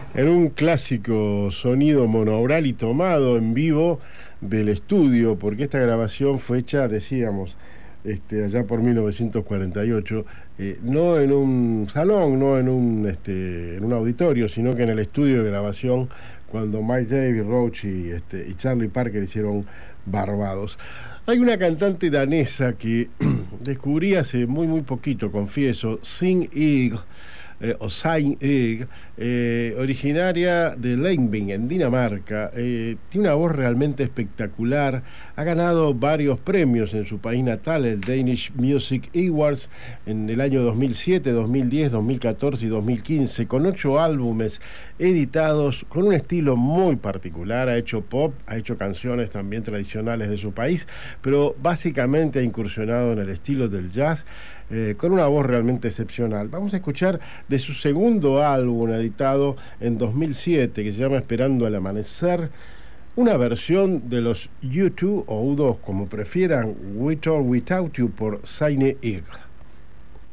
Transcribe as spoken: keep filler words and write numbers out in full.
En un clásico sonido monaural y tomado en vivo del estudio, porque esta grabación fue hecha, decíamos, este, allá por mil novecientos cuarenta y ocho, eh, no en un salón, no en un, este, en un auditorio, sino que en el estudio de grabación, cuando Mike Davis, Roach y, este, y Charlie Parker hicieron Barbados. Hay una cantante danesa que descubrí hace muy, muy poquito, confieso, Sing Ig, eh, o Sain Ig, eh, originaria de Leibing, en Dinamarca. Eh, tiene una voz realmente espectacular. Ha ganado varios premios en su país natal, el Danish Music Awards, en el año dos mil siete, dos mil diez, dos mil catorce y dos mil quince, con ocho álbumes editados, con un estilo muy particular. Ha hecho pop, ha hecho canciones también tradicionales de su país, pero básicamente ha incursionado en el estilo del jazz, eh, con una voz realmente excepcional. Vamos a escuchar de su segundo álbum editado en dos mil siete, que se llama Esperando al Amanecer, una versión de los U dos o U dos, como prefieran, With or Without You, por Saine Ig.